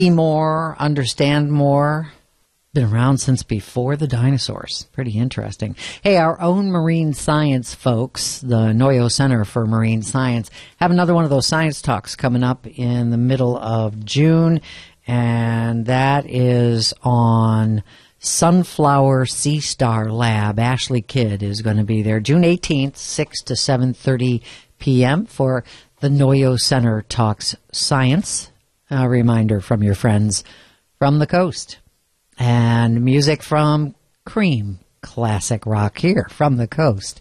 more, understand more. Been around since before the dinosaurs. Pretty interesting. Hey, our own marine science folks, the Noyo Center for Marine Science, have another one of those science talks coming up in the middle of June, and that is on Sunflower Sea Star Lab. Ashley Kidd is going to be there June 18th, 6 to 7:30 p.m. for the Noyo Center Talks Science. A reminder from your friends from the coast. And music from Cream, classic rock here from the coast.